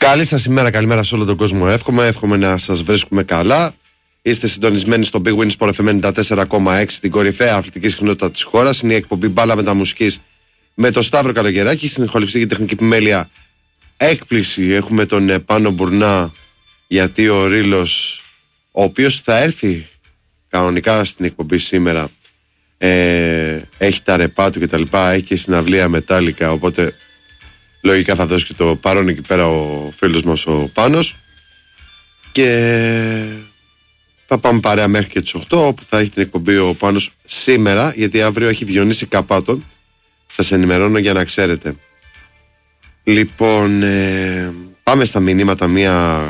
Καλή σας ημέρα, καλημέρα σε όλο τον κόσμο. Εύχομαι να σας βρίσκουμε καλά. Είστε συντονισμένοι στο Big Win Sport FM 94,6, την κορυφαία αθλητική συχνότητα της χώρας. Είναι η εκπομπή Μπάλα Μεταμουσικής με τον Σταύρο Καλογεράκη. Στην ηχοληψία και τεχνική επιμέλεια έκπληξη έχουμε τον Πάνο Μπουρνά, γιατί ο Ρήλος, ο οποίος θα έρθει κανονικά στην εκπομπή σήμερα, έχει τα ρεπά του κτλ. Έχει και συναυλία μετάλλικα, οπότε λογικά θα δώσει και το παρόν εκεί πέρα ο φίλος μας ο Πάνος. Και θα πάμε παρέα μέχρι και τις 8, όπου θα έχει την εκπομπή ο Πάνος σήμερα, γιατί αύριο έχει Διονύση Καπάτο. Σας ενημερώνω για να ξέρετε. Λοιπόν, πάμε στα μηνύματα μία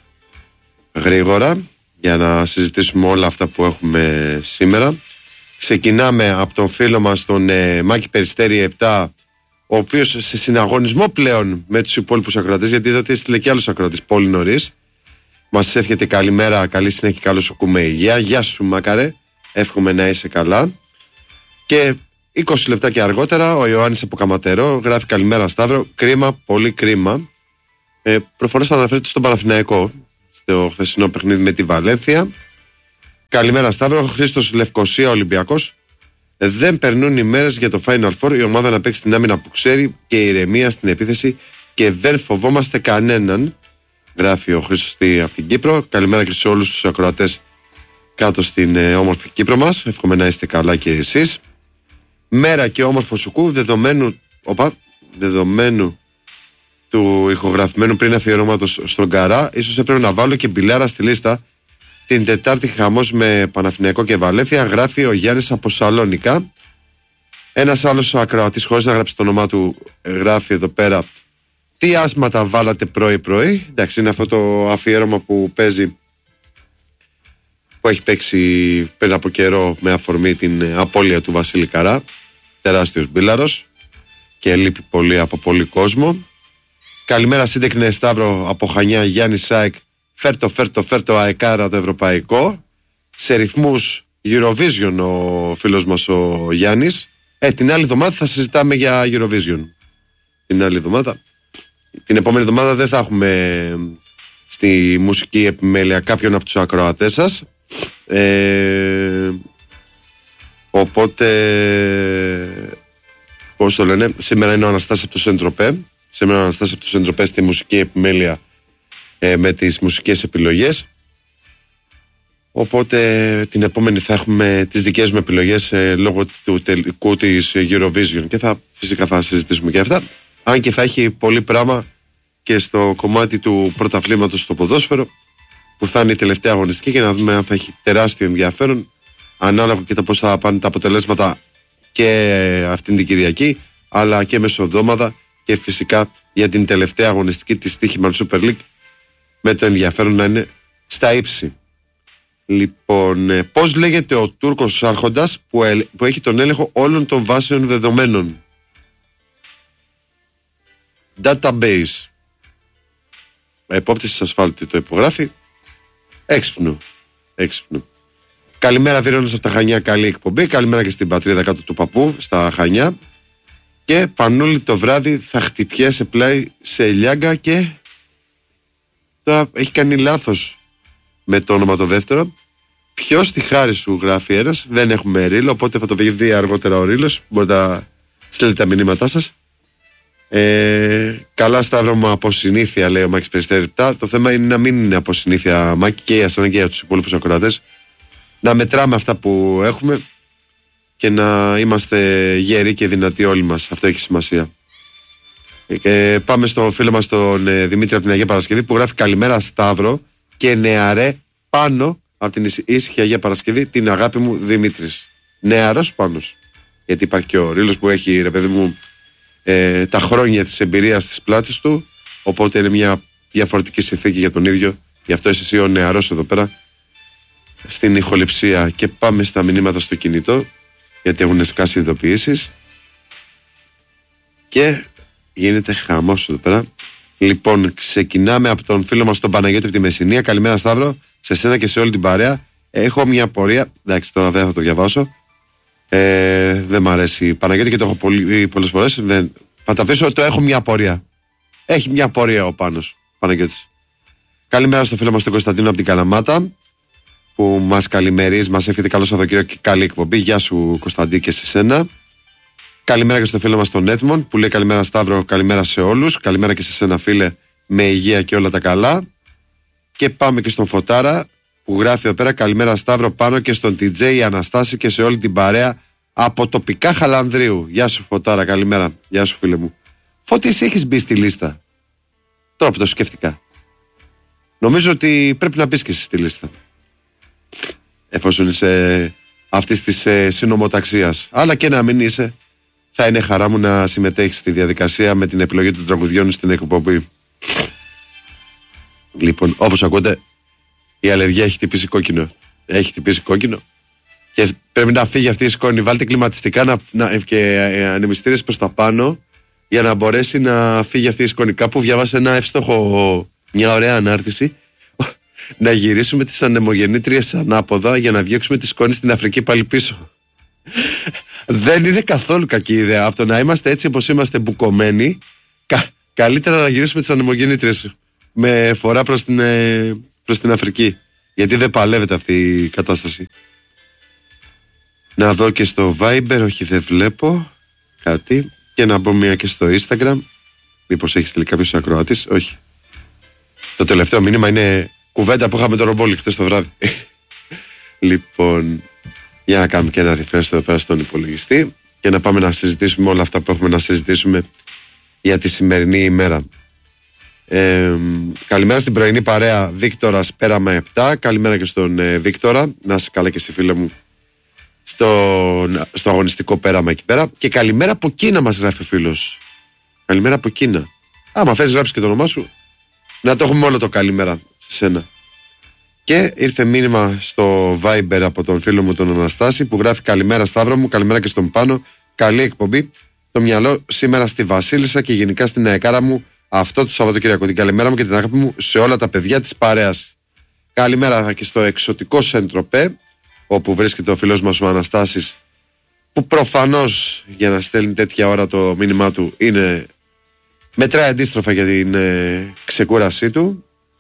γρήγορα για να συζητήσουμε όλα αυτά που έχουμε σήμερα. Ξεκινάμε από τον φίλο μας τον Μάκη Περιστέρη 7, ο οποίος σε συναγωνισμό πλέον με τους υπόλοιπους ακροατές, γιατί είδατε έστειλε και άλλους ακροατές πολύ νωρίς. Μας εύχεται καλημέρα, καλή συνέχεια, καλώς σου ακούμε υγεία. Γεια σου Μάκαρε, εύχομαι να είσαι καλά. Και 20 λεπτά και αργότερα ο Ιωάννης από Καματερό γράφει καλημέρα Σταύρο, κρίμα, πολύ κρίμα. Προφανώς θα αναφέρεται στον Παναθηναϊκό στο χθεσινό παιχνίδι με τη Βαλένθια. Καλημέρα Σταύρο, Χρήστος Λευκοσία Ολυμπιακός. Δεν περνούν οι μέρες για το Final Four, η ομάδα να παίξει την άμυνα που ξέρει και η ηρεμία στην επίθεση και δεν φοβόμαστε κανέναν. Γράφει ο Χρήστος από την Κύπρο. Καλημέρα και σε όλους τους ακροατές κάτω στην όμορφη Κύπρο μας. Εύχομαι να είστε καλά και εσείς. Μέρα και όμορφο σουκού, δεδομένου του ηχογραφημένου πριν αφιερώματος στον Καρά. Ίσως έπρεπε να βάλω και μπιλάρα στη λίστα. Την Τετάρτη χαμός με Παναθηναϊκό και Βαλένθια, γράφει ο Γιάννης από Σαλόνικα. Ένας άλλος ακροατής, χωρίς να γράψει το όνομά του, γράφει εδώ πέρα: τι άσματα βάλατε πρωί-πρωί. Εντάξει, είναι αυτό το αφιέρωμα που παίζει, που έχει παίξει πριν από καιρό με αφορμή την απώλεια του Βασίλη Καρά. Τεράστιος μπίλαρος και λείπει πολύ από πολύ κόσμο. Καλημέρα σύντεκνε Σταύρο από Χανιά, Γιάννη Σάικ. Φέρτο αεκάρα το ευρωπαϊκό. Σε ρυθμούς Eurovision ο φίλος μας ο Γιάννης. Την άλλη εβδομάδα θα συζητάμε για Eurovision. Την άλλη εβδομάδα. Την επόμενη εβδομάδα δεν θα έχουμε στη μουσική επιμέλεια κάποιον από τους ακροατές σας. Οπότε, πώς το λένε, σήμερα είναι ο Αναστάσης από το Σεντροπέ. Σήμερα ο Αναστάσης από το Σεντροπέ στη μουσική επιμέλεια με τις μουσικές επιλογές. Οπότε την επόμενη θα έχουμε τις δικές μου επιλογές λόγω του τελικού της Eurovision και φυσικά θα συζητήσουμε και αυτά. Αν και θα έχει πολύ πράγμα και στο κομμάτι του πρωταθλήματος στο ποδόσφαιρο, που θα είναι η τελευταία αγωνιστική, για να δούμε αν θα έχει τεράστιο ενδιαφέρον, ανάλογα και το πώς θα πάνε τα αποτελέσματα και αυτήν την Κυριακή, αλλά και μεσοδόματα, και φυσικά για την τελευταία αγωνιστική της Στοίχημαν Super League, με το ενδιαφέρον να είναι στα ύψη. Λοιπόν, πώς λέγεται ο Τούρκος άρχοντας που έχει τον έλεγχο όλων των βάσεων δεδομένων? Database. Επόπτης ασφάλτη το υπογράφει. Έξυπνο. Καλημέρα Βίρονας από τα Χανιά, καλή εκπομπή. Καλημέρα και στην πατρίδα κάτω του παππού στα Χανιά. Και Πανούλη, το βράδυ θα χτυπιέσαι πλάι σε Λιάγκα. Και τώρα έχει κάνει λάθος με το όνομα το δεύτερο. Ποιος τη χάρη σου, γράφει ένας. Δεν έχουμε ρίλο, οπότε θα το δει αργότερα ο ρίλος. Μπορείτε να στείλετε τα μηνύματά σας. Καλά Σταύρο μου, από συνήθεια, λέει ο Μάκης Περιστέρη. Το θέμα είναι να μην είναι από συνήθεια, Μάκη, και για εσένα και για τους υπόλοιπους ακροατές, να μετράμε αυτά που έχουμε και να είμαστε γεροί και δυνατοί όλοι μας. Αυτό έχει σημασία. Πάμε στο φίλο μας τον Δημήτρη από την Αγία Παρασκευή, που γράφει καλημέρα Σταύρο και νεαρέ πάνω από την ήσυχη Αγία Παρασκευή, την αγάπη μου Δημήτρης. Νεαρός Πάνος, γιατί υπάρχει και ο Ρήλος που έχει, ρε παιδί μου, τα χρόνια της εμπειρίας στις πλάτες του, οπότε είναι μια διαφορετική συνθήκη για τον ίδιο. Γι' αυτό είσαι εσύ ο νεαρός εδώ πέρα στην ηχοληψία. Και πάμε στα μηνύματα στο κινητό, γιατί έχουν σκάσει ειδοποιήσεις και γίνεται χαμός εδώ πέρα. Λοιπόν, ξεκινάμε από τον φίλο μας τον Παναγιώτη από τη Μεσσηνία. Καλημέρα Σταύρο, σε σένα και σε όλη την παρέα. Έχω μια απορία, εντάξει τώρα δεν θα το διαβάσω, δεν μ' αρέσει Παναγιώτη και το έχω πολλές φορές. Θα τα αφήσω, το έχω μια απορία. Έχει μια απορία ο Πάνος. Παναγιώτης. Καλημέρα στο φίλο μας τον Κωνσταντίνο από την Καλαμάτα, που μας καλημερίζει, μας εύχεται καλό Σαββατοκύριακο και καλή εκπομπή. Γεια σου Κωνσταντί και σε σένα. Καλημέρα και στο φίλο μας τον Έτμον, που λέει καλημέρα Σταύρο, καλημέρα σε όλους. Καλημέρα και σε σένα φίλε, με υγεία και όλα τα καλά. Και πάμε και στον Φωτάρα, που γράφει εδώ πέρα καλημέρα Σταύρο, πάνω και στον TJ Αναστάση και σε όλη την παρέα από τοπικά Χαλανδρίου. Γεια σου Φωτάρα, καλημέρα. Γεια σου φίλε μου. Φώτη, εσύ έχεις μπει στη λίστα? Τρόπο το σκέφτηκα. Νομίζω ότι πρέπει να μπεις και εσύ στη λίστα, εφόσον είσαι αυτής της συνομοταξίας. Αλλά και να μην είσαι, θα είναι χαρά μου να συμμετέχεις στη διαδικασία με την επιλογή των τραγουδιών στην εκπομπή. Λοιπόν, όπως ακούτε, η αλλεργία έχει χτυπήσει κόκκινο. Έχει χτυπήσει κόκκινο και πρέπει να φύγει αυτή η σκόνη. Βάλτε κλιματιστικά και ανεμιστήρες προς τα πάνω για να μπορέσει να φύγει αυτή η σκόνη. Κάπου διάβασα ένα εύστοχο, μια ωραία ανάρτηση, να γυρίσουμε τις ανεμογεννήτριες ανάποδα για να διώξουμε τη σκόνη στην Αφρική πάλι πίσω. Δεν είναι καθόλου κακή ιδέα αυτό, να είμαστε έτσι όπως είμαστε μπουκωμένοι. Καλύτερα να γυρίσουμε τις ανεμογεννήτριες με φορά προς την Αφρική, γιατί δεν παλεύεται αυτή η κατάσταση. Να δω και στο Viber, όχι δεν βλέπω κάτι, και να μπω μία και στο Instagram. Μήπως έχει στείλει κάποιος ακροατής? Όχι. Το τελευταίο μήνυμα είναι κουβέντα που είχαμε τον Ρομπόλη χθες το βράδυ. Λοιπόν, για να κάνουμε και ένα refresh εδώ πέρα στον υπολογιστή και να πάμε να συζητήσουμε όλα αυτά που έχουμε να συζητήσουμε για τη σημερινή ημέρα. Καλημέρα στην πρωινή παρέα, Βίκτορας Πέραμα 7. Καλημέρα και στον Βίκτορα. Να είσαι καλά και εσύ φίλε μου στο αγωνιστικό Πέραμα εκεί πέρα. Και καλημέρα από Κίνα μας γράφει ο φίλος. Καλημέρα από Κίνα. Άμα θες γράψεις και το όνομά σου, να το έχουμε όλο το καλημέρα σε σένα. Και ήρθε μήνυμα στο Viber από τον φίλο μου τον Αναστάση, που γράφει καλημέρα Σταύρο μου, καλημέρα και στον Πάνο, καλή εκπομπή. Το μυαλό σήμερα στη Βασίλισσα και γενικά στην αεκάρα μου αυτό το Σαββατοκύριακο. Την καλημέρα μου και την αγάπη μου σε όλα τα παιδιά της παρέας. Καλημέρα και στο εξωτικό Σεντροπέ, όπου βρίσκεται ο φίλος μας ο Αναστάσης, που προφανώς για να στέλνει τέτοια ώρα το μήνυμά του μετράει αντίστροφα για την ξεκούρασή του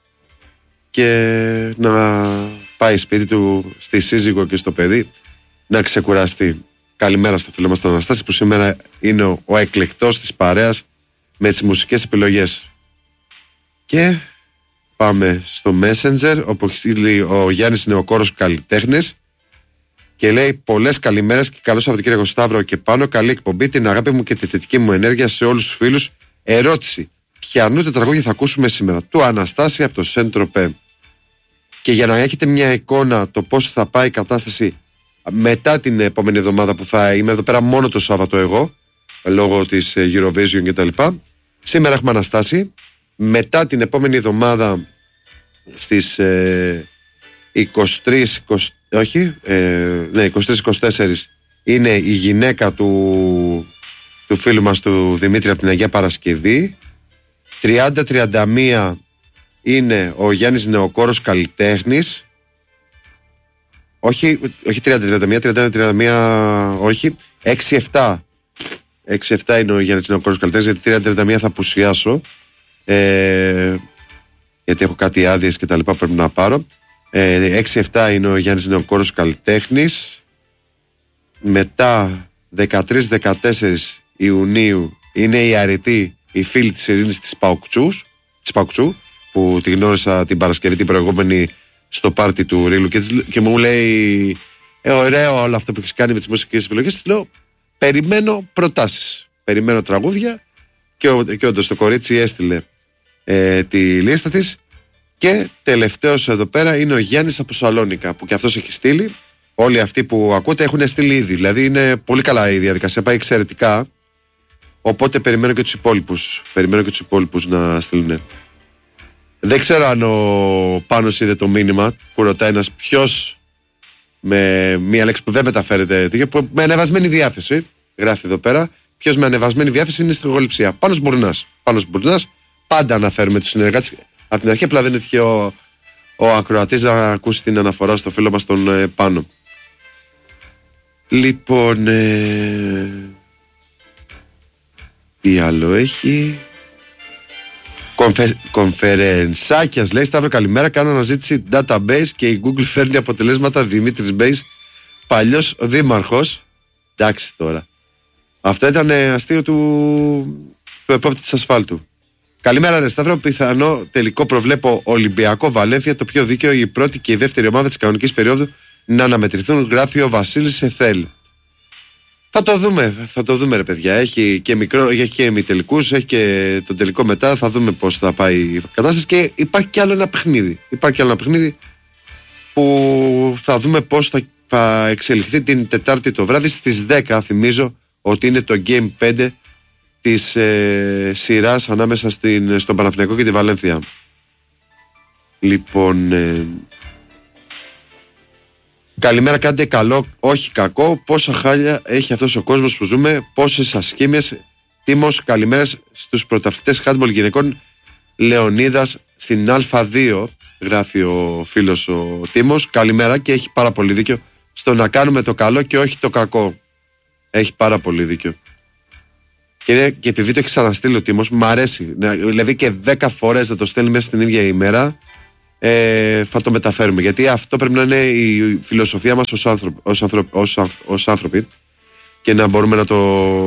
και να πάει σπίτι του, στη σύζυγο και στο παιδί, να ξεκουραστεί. Καλημέρα στο φίλο μας τον Αναστάση, που σήμερα είναι ο εκλεκτός της παρέας με τις μουσικές επιλογές. Και πάμε στο Messenger, όπου έχει στείλει ο Γιάννης Νεοκόρος καλλιτέχνης και λέει πολλές καλημέρες και καλό Σαββατοκύριακο Σταύρο και Πάνο, καλή εκπομπή, την αγάπη μου και τη θετική μου ενέργεια σε όλους τους φίλους. Ερώτηση, ποιανού τραγούδια θα ακούσουμε σήμερα? Του Αναστάση από το Σεντροπέ. Και για να έχετε μια εικόνα το πώς θα πάει η κατάσταση μετά την επόμενη εβδομάδα, που θα είμαι εδώ πέρα μόνο το Σάββατο εγώ, λόγω της Eurovision και τα λοιπά. Σήμερα έχουμε Αναστάση. Μετά την επόμενη εβδομάδα στις 23-24 είναι η γυναίκα του φίλου μας του Δημήτρη από την Αγία Παρασκευή. 30-31 είναι ο Γιάννης Νεοκόρος καλλιτέχνης. Όχι 30-31, όχι. 6-7 είναι ο Γιάννης Νεοκόρος καλλιτέχνης, γιατί 30-31 θα απουσιάσω. Γιατί έχω κάτι άδειες και τα λοιπά πρέπει να πάρω. 6-7 είναι ο Γιάννης Νεοκόρος καλλιτέχνης. Μετά 13-14 Ιουνίου είναι η Αρετή, η φίλη της Ειρήνης της Παουκτσού, που τη γνώρισα την Παρασκευή την προηγούμενη στο πάρτι του Ρίλου και μου λέει ωραίο όλο αυτό που έχεις κάνει με τις μουσικές επιλογές. Της λέω περιμένω προτάσεις, περιμένω τραγούδια, και όντως το κορίτσι έστειλε τη λίστα της. Και τελευταίος εδώ πέρα είναι ο Γιάννης από Σαλόνικα, που και αυτός έχει στείλει. Όλοι αυτοί που ακούτε έχουν στείλει ήδη, δηλαδή είναι πολύ καλά η διαδικασία, πάει εξαιρετικά. Οπότε περιμένω και τους υπόλοιπους να στείλουν. Δεν ξέρω αν ο Πάνος είδε το μήνυμα που ρωτάει ένας ποιος, με μία λέξη που δεν μεταφέρεται, με ανεβασμένη διάθεση, γράφει εδώ πέρα, ποιος με ανεβασμένη διάθεση είναι στην γολυψία. Πάνος Μπουρνάς, πάντα αναφέρουμε τους συνεργάτες από την αρχή, απλά δεν έτυχε ο ακροατής να ακούσει την αναφορά στο φίλο μας τον Πάνο. Λοιπόν, τι άλλο έχει? Κονφερενσάκιας λέει: Σταύρο, καλημέρα. Κάνω αναζήτηση database και η Google φέρνει αποτελέσματα Δημήτρης Μπέης, παλιός δήμαρχος. Εντάξει τώρα. Αυτό ήταν αστείο του επόπτη της ασφάλτου. Καλημέρα, ρε Σταύρο. Πιθανό τελικό προβλέπω Ολυμπιακό Βαλένθια, το πιο δίκαιο η πρώτη και η δεύτερη ομάδα της κανονικής περίοδου να αναμετρηθούν, γράφει ο Βασίλης Εθέλ. Θα το δούμε ρε παιδιά. Έχει και ημιτελικούς, έχει και τον τελικό μετά. Θα δούμε πώς θα πάει η κατάσταση. Και υπάρχει κι άλλο ένα παιχνίδι. Που θα δούμε πώς θα εξελιχθεί την Τετάρτη το βράδυ στις 10. Θυμίζω ότι είναι το Game 5 της σειράς ανάμεσα στον Παναθηναϊκό και τη Βαλένθια. Λοιπόν, καλημέρα, κάντε καλό, όχι κακό. Πόσα χάλια έχει αυτός ο κόσμος που ζούμε, πόσες ασχήμιες. Τίμος, καλημέρα στους πρωταθλητές handball γυναικών Λεωνίδας στην Α2, γράφει ο φίλος ο Τίμος. Καλημέρα, και έχει πάρα πολύ δίκιο στο να κάνουμε το καλό και όχι το κακό. Έχει πάρα πολύ δίκιο. Και επειδή το έχει ξαναστείλει ο Τίμος, μου αρέσει. Δηλαδή και 10 φορές να το στέλνει μέσα στην ίδια ημέρα, θα το μεταφέρουμε. Γιατί αυτό πρέπει να είναι η φιλοσοφία μας ως άνθρωποι, και να μπορούμε να το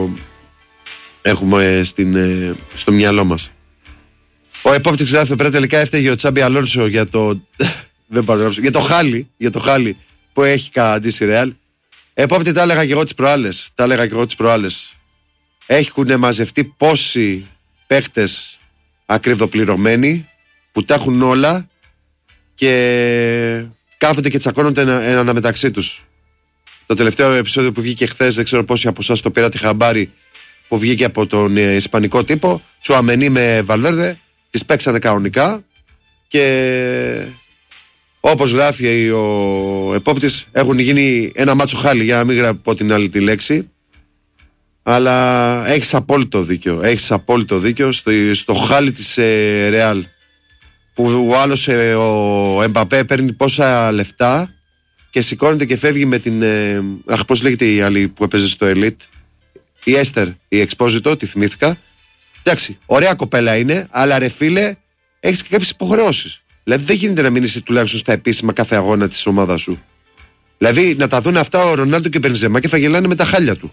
έχουμε στο μυαλό μας. Ο επόπτης γράφει: Πέρα τελικά έφταιγε ο Τσάμπι Αλόνσο για το για το χάλι που έχει καταντήσει Ρεάλ. Επόπτη, τα έλεγα και εγώ τις προάλλες. Έχουν μαζευτεί πόσοι παίχτες ακριβοπληρωμένοι που τα έχουν όλα και κάθονται και τσακώνονται ένα μεταξύ τους. Το τελευταίο επεισόδιο που βγήκε χθες, δεν ξέρω πόσοι από εσάς το πήρατε χαμπάρι, που βγήκε από τον ισπανικό τύπο, Τσουαμενί με Βαλβέρδε, τις παίξανε κανονικά και όπως γράφει ο επόπτης, έχουν γίνει ένα μάτσο χάλι, για να μην πω την άλλη τη λέξη. Αλλά έχεις απόλυτο δίκιο στο χάλι της Ρεάλ, που ο άλλος ο Εμπαπέ παίρνει πόσα λεφτά και σηκώνεται και φεύγει με την πώς λέγεται η άλλη που έπαιζε στο Elite, η Έστερ, η Exposito, τη θυμήθηκα. Εντάξει, ωραία κοπέλα είναι, αλλά ρε φίλε, έχεις και κάποιες υποχρεώσεις. Δηλαδή δεν γίνεται να μείνεις τουλάχιστον στα επίσημα κάθε αγώνα της ομάδας σου. Δηλαδή να τα δουν αυτά ο Ρονάλντο και ο Μπενζεμά και θα γελάνε με τα χάλια του.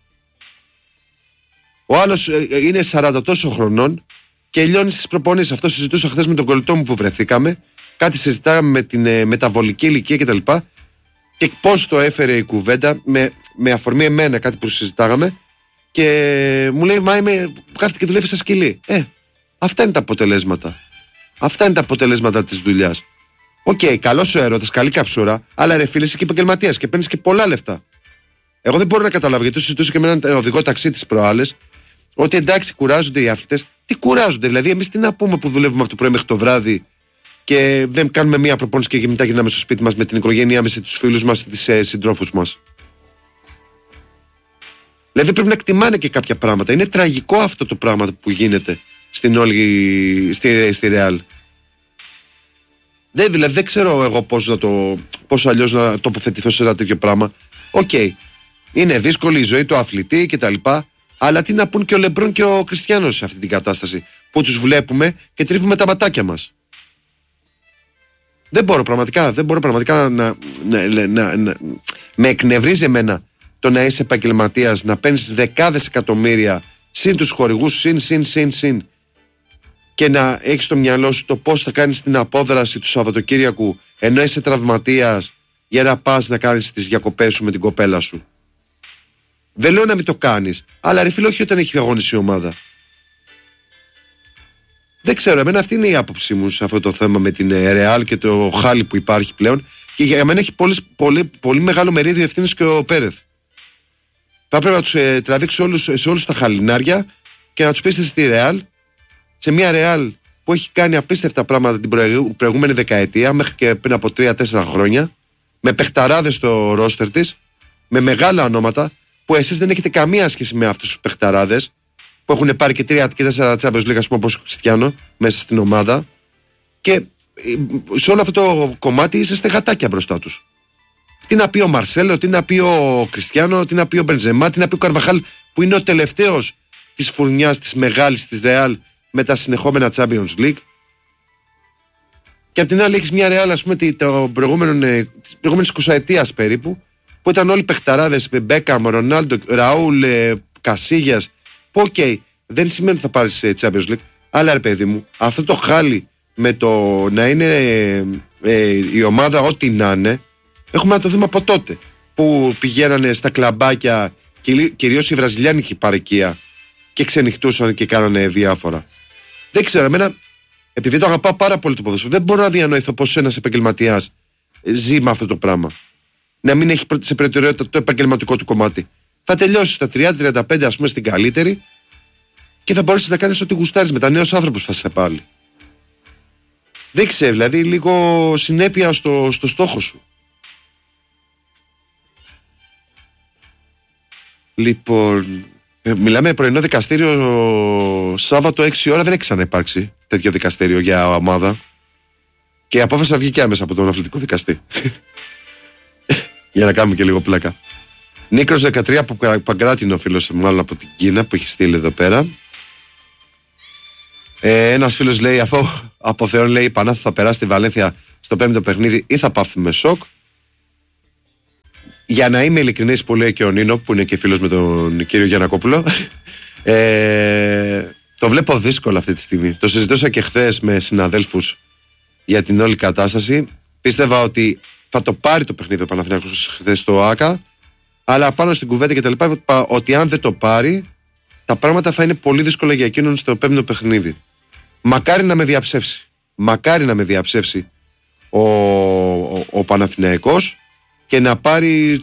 Ο άλλος είναι 40 τόσο χρονών και λιώνει στις προπονήσεις. Αυτό συζητούσα χθες με τον κολλητό μου που βρεθήκαμε. Κάτι συζητάγαμε με την μεταβολική ηλικία κτλ. Και πώς το έφερε η κουβέντα με αφορμή εμένα, κάτι που συζητάγαμε. Και μου λέει: Μα κάθεται και δουλεύει σαν σκυλί. Αυτά είναι τα αποτελέσματα. Αυτά είναι τα αποτελέσματα της δουλειάς. Οκ, καλός ο έρωτας, καλή καψούρα, αλλά ρε φίλε, είσαι και επαγγελματίας και παίρνεις και πολλά λεφτά. Εγώ δεν μπορώ να καταλάβω, γιατί συζητούσα και με έναν οδηγό ταξί τις προάλλες, ότι εντάξει, κουράζονται οι αθλητές. Τι κουράζονται, δηλαδή, εμείς τι να πούμε που δουλεύουμε από το πρωί μέχρι το βράδυ και δεν κάνουμε μία προπόνηση και μετά γυρνάμε στο σπίτι μας με την οικογένειά μας, τους φίλους μας, τις συντρόφους μας. Δηλαδή πρέπει να εκτιμάνε και κάποια πράγματα. Είναι τραγικό αυτό το πράγμα που γίνεται στη Ρεάλ. Δηλαδή δεν ξέρω εγώ πώς αλλιώς να τοποθετηθώ σε ένα τέτοιο πράγμα. Οκ, είναι δύσκολη η ζωή του αθλητή κτλ. Αλλά τι να πούν και ο Λεμπρόν και ο Κριστιάνος σε αυτή την κατάσταση, που τους βλέπουμε και τρίβουμε τα ματάκια μας. Δεν μπορώ πραγματικά να με εκνευρίζει εμένα το να είσαι επαγγελματίας, να παίρνεις δεκάδες εκατομμύρια συν τους χορηγούς, συν και να έχεις στο μυαλό σου το πώς θα κάνεις την απόδραση του Σαββατοκύριακου ενώ είσαι τραυματίας, για να πας να κάνεις τις διακοπές σου με την κοπέλα σου. Δεν λέω να μην το κάνεις, αλλά ρε φίλε, όχι όταν έχει αγώνιση η ομάδα. Δεν ξέρω, εμένα αυτή είναι η άποψή μου σε αυτό το θέμα με την Ρεάλ και το χάλι που υπάρχει πλέον, και για μένα έχει πολύ μεγάλο μερίδιο ευθύνης και ο Πέρεθ. Θα πρέπει να τους τραβήξει σε όλους τα χαλινάρια και να τους πείσετε στη Ρεάλ, σε μια Ρεάλ που έχει κάνει απίστευτα πράγματα την προηγούμενη δεκαετία, μέχρι και πριν από 3-4 χρόνια, με παιχταράδες στο ρόστερ της, με μεγάλα ονόματα, που εσείς δεν έχετε καμία σχέση με αυτούς τους παιχταράδες, που έχουν πάρει και 3 και 4 Champions League, ας πούμε, όπως ο Κριστιάνο, μέσα στην ομάδα, και σε όλο αυτό το κομμάτι είσαστε γατάκια μπροστά τους. Τι να πει ο Μαρσέλο, τι να πει ο Κριστιάνο, τι να πει ο Μπενζεμά, τι να πει ο Καρβαχάλ, που είναι ο τελευταίος της φουρνιάς της μεγάλης της Ρεάλ, με τα συνεχόμενα Champions League. Και απ' την άλλη έχεις μια Real, ας πούμε, της προηγούμενης 20ετίας περίπου, που ήταν όλοι παιχταράδες, Μπέκαμ, Ρονάλντο, Ραούλ, Κασίγιας. Οκ, δεν σημαίνει ότι θα πάρεις Champions League, αλλά ρε παιδί μου, αυτό το χάλι με το να είναι η ομάδα ό,τι να είναι, έχουμε να το δούμε από τότε. Που πηγαίνανε στα κλαμπάκια, κυρίως η βραζιλιάνικη παροικία, και ξενυχτούσαν και κάνανε διάφορα. Δεν ξέρω, εμένα, επειδή το αγαπάω πάρα πολύ το ποδόσφαιρο, δεν μπορώ να διανοηθώ πως ένας επαγγελματίας ζει με αυτό το πράγμα. Να μην έχει σε προτεραιότητα το επαγγελματικό του κομμάτι. Θα τελειώσει στα 30-35, ας πούμε, στην καλύτερη, και θα μπορέσεις να κάνεις ό,τι γουστάρεις μετά. Νέος άνθρωπος θα είσαι πάλι. Δεν ξέρω, δηλαδή λίγο συνέπεια στο στόχο σου. Λοιπόν, μιλάμε πρωινό δικαστήριο Σάββατο 6 ώρα, δεν έχει ξαναυπάρξει τέτοιο δικαστήριο για ομάδα. Και η απόφαση βγήκε άμεσα από τον αθλητικό δικαστή. Για να κάνουμε και λίγο πλάκα. Νίκρος 13 από Παγκράτινο, φίλος, μάλλον από την Κίνα, που έχει στείλει εδώ πέρα. Ένας φίλος λέει, αφού από Θεόν, λέει, η Πανάθα θα περάσει τη Βαλένθια στο 5ο παιχνίδι ή θα πάθουμε σοκ. Για να είμαι ειλικρινής, που λέει και ο Νίνο, που είναι και φίλος με τον κύριο Γιαννακόπουλο, το βλέπω δύσκολο αυτή τη στιγμή. Το συζητούσα και χθες με συναδέλφους για την όλη κατάσταση. Πίστευα ότι θα το πάρει το παιχνίδι ο Παναθηναϊκός χθες στο ΆΚΑ, αλλά πάνω στην κουβέντα και τα λοιπά, ότι αν δεν το πάρει, τα πράγματα θα είναι πολύ δύσκολα για εκείνον στο 5ο παιχνίδι. Μακάρι να με διαψεύσει. Μακάρι να με διαψεύσει ο Παναθηναϊκός και να πάρει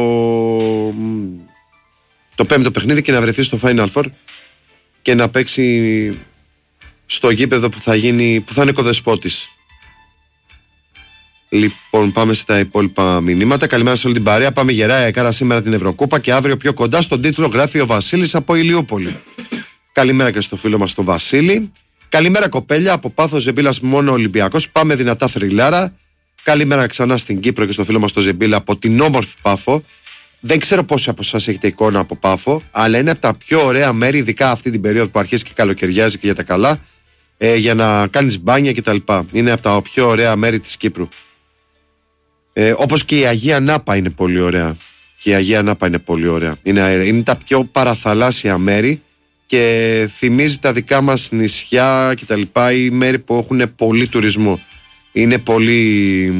το 5ο παιχνίδι και να βρεθεί στο Final Four και να παίξει στο γήπεδο που θα είναι οικοδεσπότης. Λοιπόν, πάμε στα υπόλοιπα μηνύματα. Καλημέρα σε όλη την παρέα. Πάμε γερά εκάρα σήμερα την Ευρωκούπα και αύριο πιο κοντά. Στον τίτλο γράφει ο Βασίλης από Ηλιούπολη. Καλημέρα και στο φίλο μας τον Βασίλη. Καλημέρα κοπέλια, από Πάθος Ζεμπίλας μόνο Ολυμπιακός. Πάμε δυνατά θρυλάρα. Καλημέρα ξανά στην Κύπρο και στο φίλο μας τον Ζεμπίλα από την όμορφη Πάφο. Δεν ξέρω πόσοι από εσάς έχετε εικόνα από Πάφο, αλλά είναι από τα πιο ωραία μέρη, ειδικά αυτή την περίοδο που αρχίζει και καλοκαιριάζει και για τα καλά, για να κάνεις μπάνια κτλ. Είναι από τα πιο ωραία μέρη της Κύπρου. Όπως και η Αγία Νάπα είναι πολύ ωραία. Και η Αγία Νάπα είναι πολύ ωραία. Είναι τα πιο παραθαλάσσια μέρη και θυμίζει τα δικά μας νησιά και τα λοιπά, ή μέρη που έχουν πολύ τουρισμό. Είναι πολύ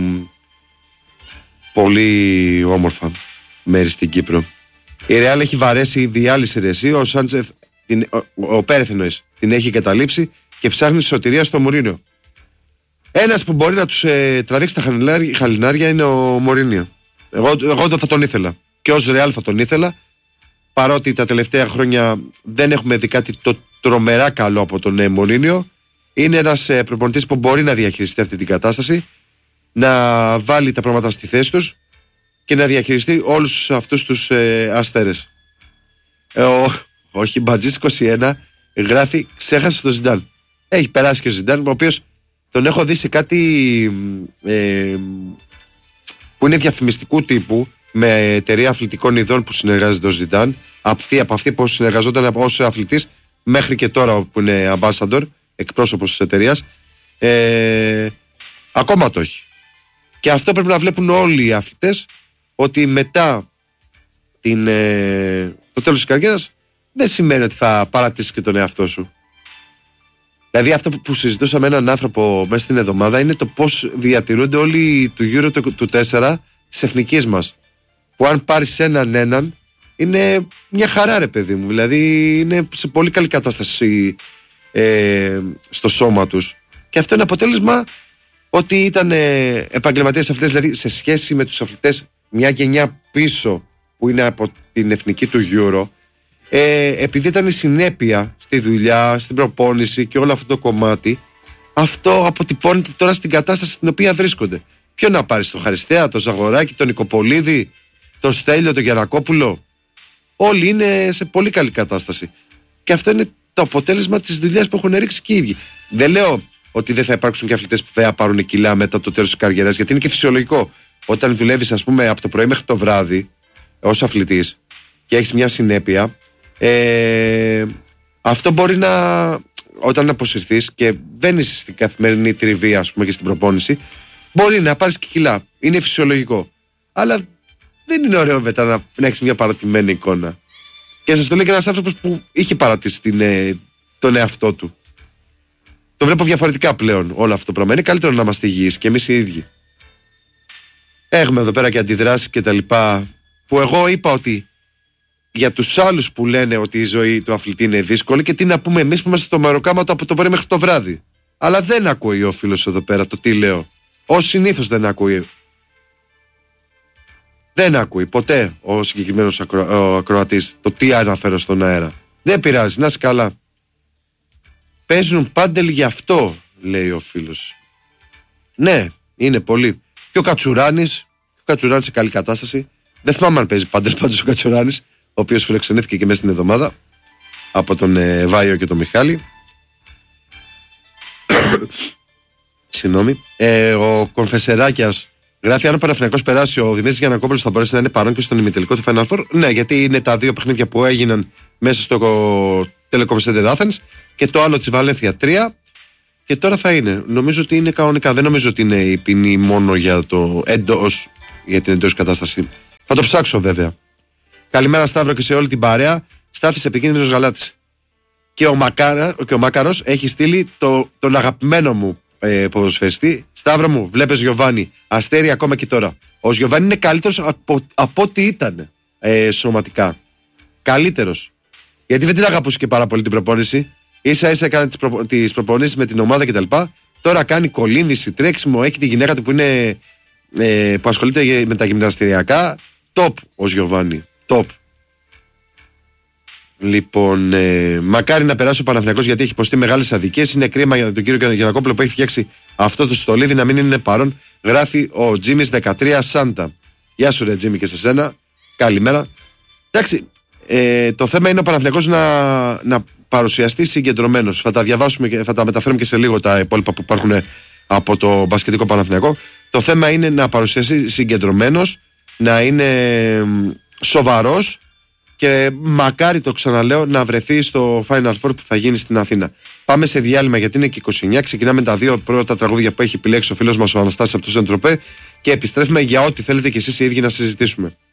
πολύ όμορφα μέρη στην Κύπρο. Η Ρεάλ έχει βαρέσει ήδη άλλη σειρεσί. Ο Σάντσεφ, ο Πέρεθ εννοείς, την έχει καταλήψει και ψάχνει σωτηρία στο Μουρίνιο. Ένας που μπορεί να τους τραβήξει τα χαλινάρια είναι ο Μωρίνιο. Εγώ θα τον ήθελα. Και ως Ρεάλ θα τον ήθελα. Παρότι τα τελευταία χρόνια δεν έχουμε δει κάτι το τρομερά καλό από τον Μωρίνιο. Είναι ένας προπονητής που μπορεί να διαχειριστεί αυτή την κατάσταση, να βάλει τα πράγματα στη θέση τους και να διαχειριστεί όλους αυτούς τους αστέρες. Ο Χιμπατζής 21 γράφει, ξέχασε το Ζιντάν. Έχει περάσει και ο Ζιντάν, ο οποίος τον έχω δει σε κάτι που είναι διαφημιστικού τύπου, με εταιρεία αθλητικών ειδών που συνεργάζεται ο Ζιντάν, από αυτή που συνεργαζόταν ως αθλητής μέχρι και τώρα που είναι ambassador, εκπρόσωπος της εταιρείας, ακόμα το έχει. Και αυτό πρέπει να βλέπουν όλοι οι αθλητές, ότι μετά το τέλος της καριέρας δεν σημαίνει ότι θα παρατήσεις και τον εαυτό σου. Δηλαδή αυτό που συζητούσα με έναν άνθρωπο μέσα στην εβδομάδα είναι το πώς διατηρούνται όλοι του γύρω του 4 της εθνικής μας, που αν πάρεις έναν είναι μια χαρά, ρε παιδί μου. Δηλαδή είναι σε πολύ καλή κατάσταση στο σώμα τους. Και αυτό είναι αποτέλεσμα ότι ήταν επαγγελματίες αθλητές. Δηλαδή σε σχέση με τους αθλητές μια γενιά πίσω που είναι από την εθνική του Euro, επειδή ήταν η συνέπεια στη δουλειά, στην προπόνηση και όλο αυτό το κομμάτι, αυτό αποτυπώνεται τώρα στην κατάσταση στην οποία βρίσκονται. Ποιο να πάρεις, τον Χαριστέα, τον Ζαγοράκη, τον Νικοπολίδη, τον Στέλιο, τον Γιαννακόπουλο? Όλοι είναι σε πολύ καλή κατάσταση. Και αυτό είναι το αποτέλεσμα της δουλειάς που έχουν ρίξει και οι ίδιοι. Δεν λέω ότι δεν θα υπάρξουν και αθλητές που θα πάρουν κιλά μετά το τέλος της καριέρας, γιατί είναι και φυσιολογικό. Όταν δουλεύεις, ας πούμε, από το πρωί μέχρι το βράδυ ως αθλητής και έχεις μια συνέπεια, αυτό μπορεί να όταν αποσυρθείς και δεν είσαι στην καθημερινή τριβή, ας πούμε, και στην προπόνηση, μπορεί να πάρεις και κιλά. Είναι φυσιολογικό. Αλλά δεν είναι ωραίο μετά να έχεις μια παρατημένη εικόνα. Και σας το λέει και ένας άνθρωπος που είχε παρατήσει τον εαυτό του. Το βλέπω διαφορετικά πλέον όλο αυτό το πράγμα. Είναι καλύτερο να είμαστε υγιείς και εμείς οι ίδιοι. Έχουμε εδώ πέρα και αντιδράσεις και τα λοιπά, που εγώ είπα ότι για τους άλλους που λένε ότι η ζωή του αθλητή είναι δύσκολη, και τι να πούμε εμείς που είμαστε στο μεροκάματο από το πρωί μέχρι το βράδυ. Αλλά δεν ακούει ο φίλος εδώ πέρα το τι λέω. Ως συνήθως δεν ακούει. Δεν ακούει ποτέ ο συγκεκριμένος ακροατής το τι αναφέρω στον αέρα. Δεν πειράζει, να είσαι καλά. Παίζουν πάντελ γι' αυτό, λέει ο φίλος. Ναι, είναι πολύ. Και ο Κατσουράνης σε καλή κατάσταση. Δεν θυμάμαι αν παίζει πάντελ πάντως ο Κατσουράνης, ο οποίος φιλοξενήθηκε και μέσα στην εβδομάδα από τον Βάιο και τον Μιχάλη. Συγγνώμη. Ο Κονφεσεράκιας γράφει: αν ο Παναθηναϊκός περάσει, ο Δημήτρης Γιαννακόπουλος θα μπορέσει να είναι παρόν και στον ημιτελικό του Final Four. Ναι, γιατί είναι τα δύο παιχνίδια που έγιναν μέσα στο Telecom Center Athens και το άλλο της Βαλένθια 3. Και τώρα θα είναι. Νομίζω ότι είναι κανονικά. Δεν νομίζω ότι είναι η ποινή μόνο για την εντός κατάσταση. Θα το ψάξω βέβαια. Καλημέρα Σταύρο και σε όλη την παρέα. Στάθης επικίνδυνος γαλάτης. Και ο Μάκαρος έχει στείλει τον αγαπημένο μου ποδοσφαιριστή. Σταύρο μου, βλέπεις Γιωβάνι, αστέρι ακόμα και τώρα. Ο Γιωβάνι είναι καλύτερος από ό,τι ήταν σωματικά. Καλύτερος. Γιατί δεν την αγαπούσε και πάρα πολύ την προπόνηση. Ίσα ίσα έκανε τις προπονήσεις με την ομάδα κτλ. Τώρα κάνει κολύμβηση, τρέξιμο, έχει τη γυναίκα του που ασχολείται με τα γυμναστηριακά. Top ο Γιωβάνι. Top. Λοιπόν, μακάρι να περάσει ο Παναθηναϊκός, γιατί έχει υποστεί μεγάλες αδικίες. Είναι κρίμα για τον κύριο Γιαννακόπουλο που έχει φτιάξει αυτό το στολίδι να μην είναι παρόν. Γράφει ο Τζίμις 13 Σάντα. Γεια σου ρε Τζίμι και σε σένα. Καλημέρα. Εντάξει, το θέμα είναι ο Παναθηναϊκός να παρουσιαστεί συγκεντρωμένος. Θα τα διαβάσουμε και θα τα μεταφέρουμε και σε λίγο τα υπόλοιπα που υπάρχουν από το μπασκετικό Παναθηναϊκό. Το θέμα είναι να παρουσιαστεί συγκεντρωμένος, να είναι σοβαρός και μακάρι, το ξαναλέω, να βρεθεί στο Final Four που θα γίνει στην Αθήνα. Πάμε σε διάλειμμα γιατί είναι και 29. Ξεκινάμε τα δύο πρώτα τραγούδια που έχει επιλέξει ο φίλος μας ο Αναστάσης από το Σεντροπέ και επιστρέφουμε για ό,τι θέλετε κι εσείς οι ίδιοι να συζητήσουμε.